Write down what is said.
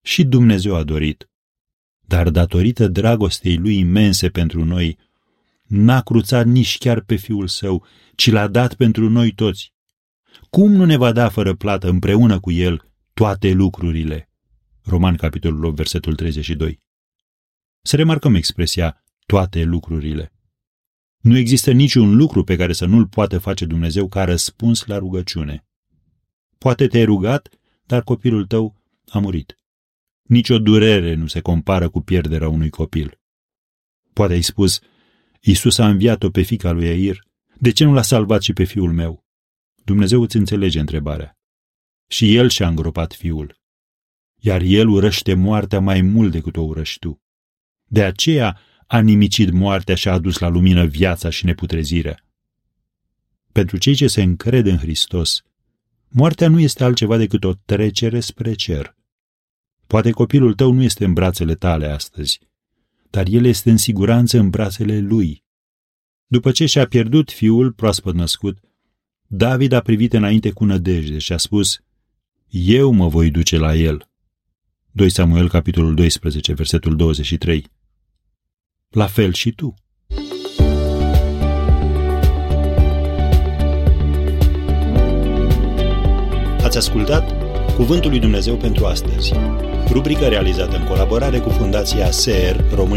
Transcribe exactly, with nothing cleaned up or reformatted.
și Dumnezeu a dorit. Dar datorită dragostei lui imense pentru noi, n-a cruțat nici chiar pe Fiul Său, ci l-a dat pentru noi toți. Cum nu ne va da fără plată împreună cu El toate lucrurile? Roman, capitolul opt, versetul treizeci și doi. Să remarcăm expresia toate lucrurile. Nu există niciun lucru pe care să nu-l poată face Dumnezeu ca răspuns la rugăciune. Poate te-ai rugat, dar copilul tău a murit. Nici o durere nu se compară cu pierderea unui copil. Poate ai spus, Iisus a înviat-o pe fiica lui Iair, de ce nu l-a salvat și pe fiul meu? Dumnezeu îți înțelege întrebarea. Și El și-a îngropat fiul. Iar El urăște moartea mai mult decât o urăști tu. De aceea a nimicit moartea și a adus la lumină viața și neputrezirea. Pentru cei ce se încred în Hristos, moartea nu este altceva decât o trecere spre cer. Poate copilul tău nu este în brațele tale astăzi, dar el este în siguranță în brațele lui. După ce și-a pierdut fiul proaspăt născut, David a privit înainte cu nădejde și a spus, eu mă voi duce la el. doi Samuel, capitolul doisprezece, versetul douăzeci și trei. La fel și tu. Ați ascultat Cuvântul lui Dumnezeu pentru astăzi, rubrica realizată în colaborare cu Fundația S E R România.